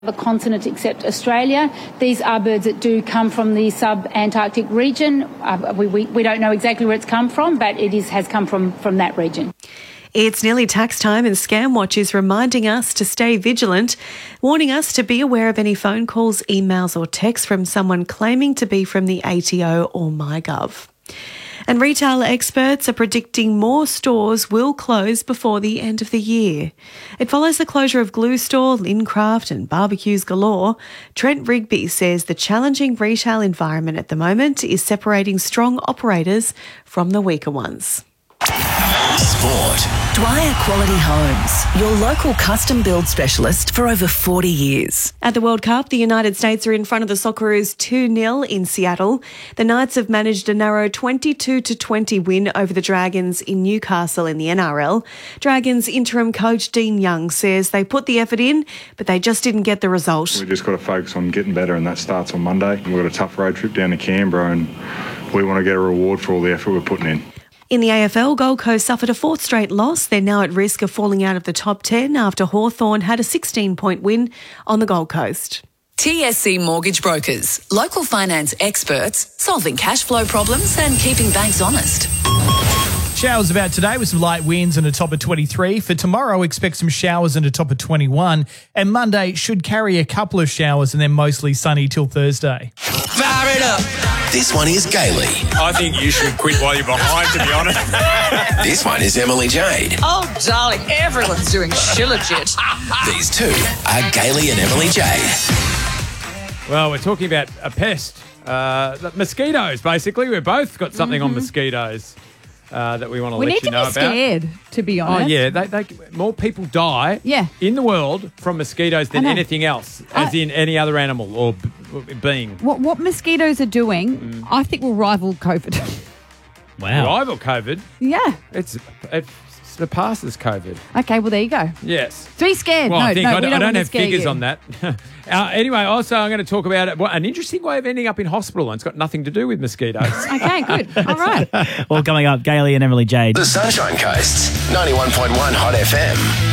the continent except Australia. These are birds that do come from the sub-Antarctic region. We don't know exactly where it's come from, but has come from that region. It's nearly tax time and Scamwatch is reminding us to stay vigilant, warning us to be aware of any phone calls, emails or texts from someone claiming to be from the ATO or MyGov. And retail experts are predicting more stores will close before the end of the year. It follows the closure of Glue Store, Lincraft and barbecues galore. Trent Rigby says the challenging retail environment at the moment is separating strong operators from the weaker ones. Sport. Dwyer Quality Homes, your local custom build specialist for over 40 years. At the World Cup, the United States are in front of the Socceroos 2-0 in Seattle. The Knights have managed a narrow 22-20 win over the Dragons in Newcastle in the NRL. Dragons interim coach Dean Young says they put the effort in, but they just didn't get the result. We just got to focus on getting better, and that starts on Monday. We've got a tough road trip down to Canberra, and we want to get a reward for all the effort we're putting in. In the AFL, Gold Coast suffered a fourth straight loss. They're now at risk of falling out of the top 10 after Hawthorn had a 16-point win on the Gold Coast. TSC Mortgage Brokers, local finance experts, solving cash flow problems and keeping banks honest. Showers about today with some light winds and a top of 23. For tomorrow, expect some showers and a top of 21. And Monday should carry a couple of showers and then mostly sunny till Thursday. Fire it up. This one is Gailey. I think you should quit while you're behind, to be honest. This one is Emily Jade. Oh, darling, everyone's doing shilajit. These two are Gailey and Emily Jade. Well, we're talking about a pest. Mosquitoes, basically. We've both got something on mosquitoes. That we want to let you know about. We need to be scared, to be honest. Oh, yeah. More people die in the world from mosquitoes than anything else, as in any other animal or being. What mosquitoes are doing, I think, will rival COVID. Wow. Rival COVID? Yeah. It surpasses COVID. Okay, well, there you go. Yes. Be scared. Well, I don't have figures on that. Anyway, also I'm going to talk about an interesting way of ending up in hospital, and it's got nothing to do with mosquitoes. Okay, good. All right. Well, coming up, Gailey and Emily Jade. The Sunshine Coast, 91.1 Hot FM.